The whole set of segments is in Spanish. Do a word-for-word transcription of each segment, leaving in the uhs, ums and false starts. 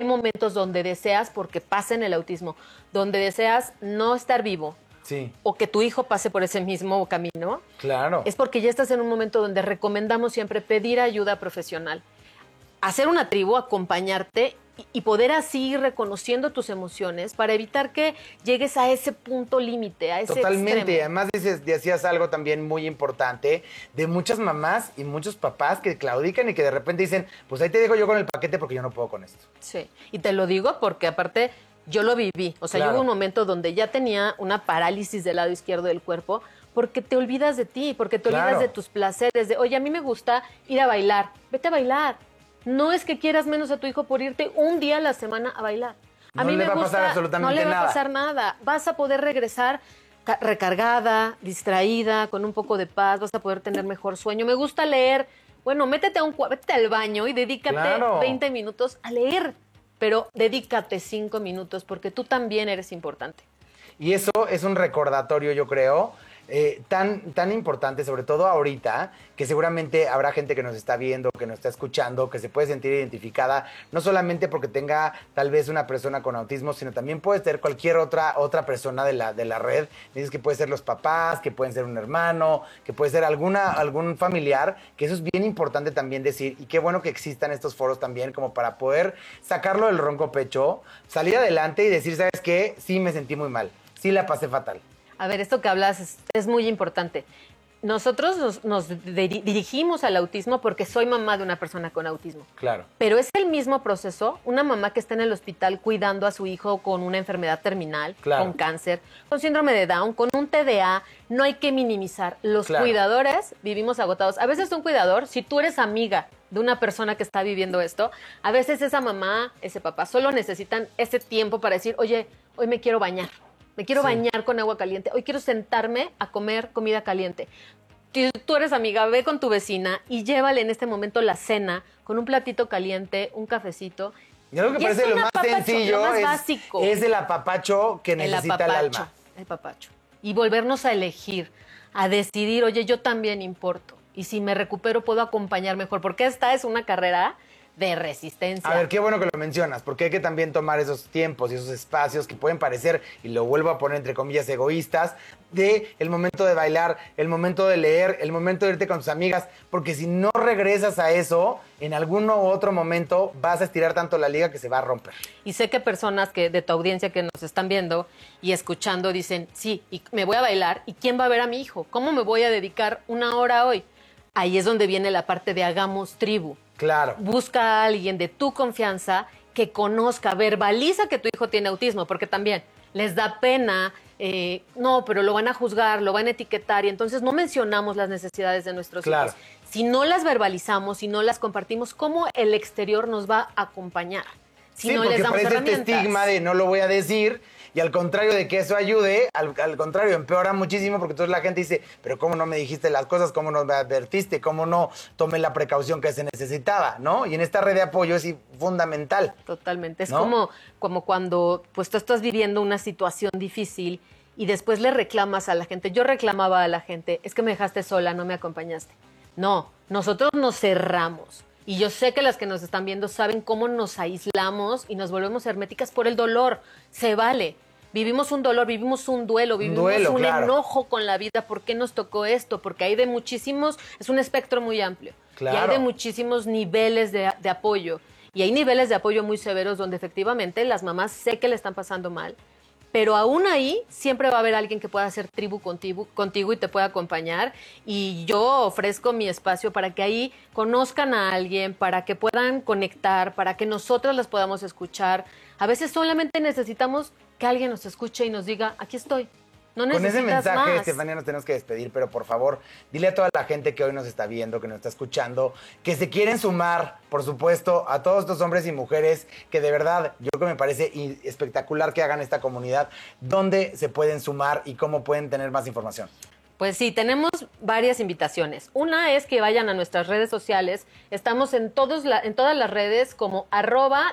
momentos donde deseas, porque pasa en el autismo, donde deseas no estar vivo. Sí. O que tu hijo pase por ese mismo camino. Claro. Es porque ya estás en un momento donde recomendamos siempre pedir ayuda profesional. Hacer una tribu, acompañarte y, y poder así ir reconociendo tus emociones para evitar que llegues a ese punto límite, a ese Totalmente. extremo. Además dices, decías algo también muy importante de muchas mamás y muchos papás que claudican y que de repente dicen, pues ahí te dejo yo con el paquete porque yo no puedo con esto. Sí, y te lo digo porque aparte yo lo viví. O sea, Claro. yo hubo un momento donde ya tenía una parálisis del lado izquierdo del cuerpo porque te olvidas de ti, porque te Claro. olvidas de tus placeres, de, oye, a mí me gusta ir a bailar, vete a bailar. No es que quieras menos a tu hijo por irte un día a la semana a bailar. A No mí le me va a gusta, pasar absolutamente no le va nada. a pasar nada. Vas a poder regresar ca- recargada, distraída, con un poco de paz, vas a poder tener mejor sueño. Me gusta leer. Bueno, métete a un cua- métete al baño y dedícate Claro. veinte minutos a leer. Pero dedícate cinco minutos porque tú también eres importante. Y eso es un recordatorio, yo creo, eh, tan, tan importante, sobre todo ahorita, que seguramente habrá gente que nos está viendo, que nos está escuchando, que se puede sentir identificada, no solamente porque tenga tal vez una persona con autismo, sino también puede ser cualquier otra, otra persona de la, de la red. Dices que puede ser los papás, que pueden ser un hermano, que puede ser alguna, algún familiar, que eso es bien importante también decir, y qué bueno que existan estos foros también, como para poder sacarlo del ronco pecho, salir adelante y decir, ¿sabes qué? Sí me sentí muy mal, sí la pasé fatal. A ver, esto que hablas es, es muy importante. Nosotros nos, nos diri- dirigimos al autismo porque soy mamá de una persona con autismo. Claro. Pero es el mismo proceso, una mamá que está en el hospital cuidando a su hijo con una enfermedad terminal, Claro. con cáncer, con síndrome de Down, con un T D A, no hay que minimizar. Los Claro. cuidadores vivimos agotados. A veces un cuidador, si tú eres amiga de una persona que está viviendo esto, a veces esa mamá, ese papá, solo necesitan ese tiempo para decir, oye, hoy me quiero bañar. Me quiero Sí. bañar con agua caliente. Hoy quiero sentarme a comer comida caliente. Si tú eres amiga, ve con tu vecina y llévale en este momento la cena con un platito caliente, un cafecito. Y algo que Y es parece lo un más apapacho, sencillo lo más es, básico. es el apapacho que necesita el, apapacho, alma. El papacho. Y volvernos a elegir, a decidir, oye, yo también importo. Y si me recupero, puedo acompañar mejor. Porque esta es una carrera de resistencia. A ver, qué bueno que lo mencionas, porque hay que también tomar esos tiempos y esos espacios que pueden parecer, y lo vuelvo a poner entre comillas, egoístas, de el momento de bailar, el momento de leer, el momento de irte con tus amigas, porque si no regresas a eso, en algún u otro momento vas a estirar tanto la liga que se va a romper. Y sé que personas que de tu audiencia que nos están viendo y escuchando dicen, sí, y me voy a bailar, ¿y quién va a ver a mi hijo? ¿Cómo me voy a dedicar una hora hoy? Ahí es donde viene la parte de hagamos tribu. Claro. Busca a alguien de tu confianza que conozca, verbaliza que tu hijo tiene autismo, porque también les da pena, eh, no, pero lo van a juzgar, lo van a etiquetar, y entonces no mencionamos las necesidades de nuestros Claro. hijos. Si no las verbalizamos, si no las compartimos, ¿cómo el exterior nos va a acompañar? Si sí, no porque les damos parece este herramientas. estigma de no lo voy a decir, y al contrario de que eso ayude, al, al contrario, empeora muchísimo, porque entonces la gente dice, pero ¿cómo no me dijiste las cosas? ¿Cómo no me advertiste? ¿Cómo no tomé la precaución que se necesitaba? ¿No? Y en esta red de apoyo es fundamental. Totalmente. Es ¿no? como, como cuando pues, tú estás viviendo una situación difícil y después le reclamas a la gente. Yo reclamaba a la gente, es que me dejaste sola, no me acompañaste. No, nosotros nos cerramos. Y yo sé que las que nos están viendo saben cómo nos aislamos y nos volvemos herméticas por el dolor. Se vale. Vivimos un dolor, vivimos un duelo, vivimos duelo, un claro. enojo con la vida. ¿Por qué nos tocó esto? Porque hay de muchísimos, es un espectro muy amplio. Claro. Y hay de muchísimos niveles de, de apoyo. Y hay niveles de apoyo muy severos donde efectivamente las mamás sé que le están pasando mal. Pero aún ahí siempre va a haber alguien que pueda hacer tribu contigo, contigo y te pueda acompañar. Y yo ofrezco mi espacio para que ahí conozcan a alguien, para que puedan conectar, para que nosotros las podamos escuchar. A veces solamente necesitamos que alguien nos escuche y nos diga, aquí estoy. No Con necesitas ese mensaje, más. Estefanía, nos tenemos que despedir, pero por favor, dile a toda la gente que hoy nos está viendo, que nos está escuchando, que se quieren sumar, por supuesto, a todos estos hombres y mujeres que de verdad, yo creo que me parece espectacular que hagan esta comunidad, dónde se pueden sumar y cómo pueden tener más información. Pues sí, tenemos varias invitaciones. Una es que vayan a nuestras redes sociales. Estamos en, todos la, en todas las redes como arroba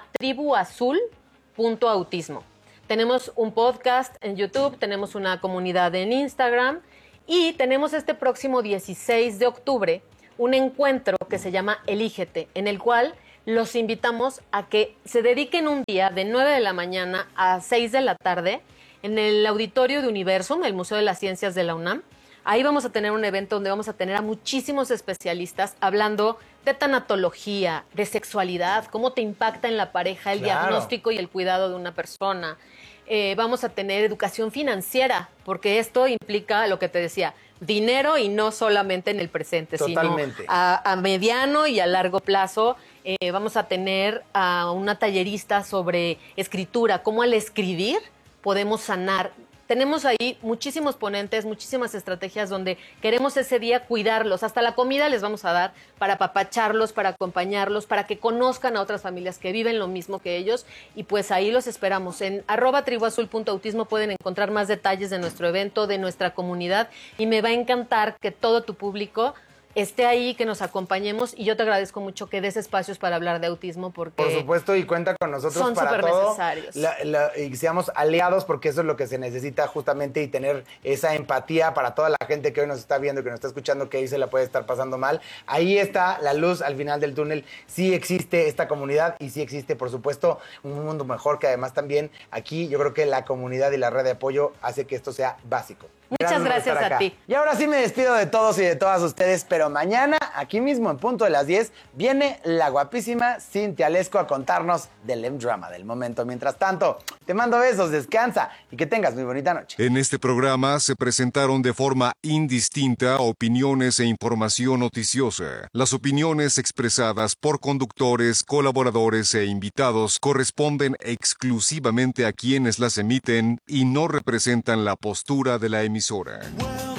tribuazul.autismo. Tenemos un podcast en YouTube, tenemos una comunidad en Instagram y tenemos este próximo dieciséis de octubre un encuentro que se llama Elígete, en el cual los invitamos a que se dediquen un día de nueve de la mañana a seis de la tarde en el auditorio de Universum, el Museo de las Ciencias de la UNAM. Ahí vamos a tener un evento donde vamos a tener a muchísimos especialistas hablando de tanatología, de sexualidad, cómo te impacta en la pareja el Claro. diagnóstico y el cuidado de una persona. Eh, vamos a tener educación financiera, porque esto implica lo que te decía, dinero y no solamente en el presente, Totalmente. sino a, a mediano y a largo plazo. Eh, vamos a tener a una tallerista sobre escritura, cómo al escribir podemos sanar. Tenemos ahí muchísimos ponentes, muchísimas estrategias donde queremos ese día cuidarlos. Hasta la comida les vamos a dar para apapacharlos, para acompañarlos, para que conozcan a otras familias que viven lo mismo que ellos. Y pues ahí los esperamos. En arroba tribuazul.autismo pueden encontrar más detalles de nuestro evento, de nuestra comunidad. Y me va a encantar que todo tu público esté ahí, que nos acompañemos, y yo te agradezco mucho que des espacios para hablar de autismo porque Por supuesto, y cuenta con nosotros son para súper todo. necesarios. La- la- y que seamos aliados, porque eso es lo que se necesita justamente, y tener esa empatía para toda la gente que hoy nos está viendo, que nos está escuchando, que ahí se la puede estar pasando mal. Ahí está la luz al final del túnel. Sí existe esta comunidad y sí existe, por supuesto, un mundo mejor, que además también aquí yo creo que la comunidad y la red de apoyo hace que esto sea básico. Muchas Gracias por gracias estar a acá. ti. Y ahora sí me despido de todos y de todas ustedes, pero mañana, aquí mismo en punto de las diez, viene la guapísima Cintia Lesco a contarnos del M-Drama del momento. Mientras tanto, te mando besos, descansa y que tengas muy bonita noche. En este programa se presentaron de forma indistinta opiniones e información noticiosa. Las opiniones expresadas por conductores, colaboradores e invitados corresponden exclusivamente a quienes las emiten y no representan la postura de la emisora.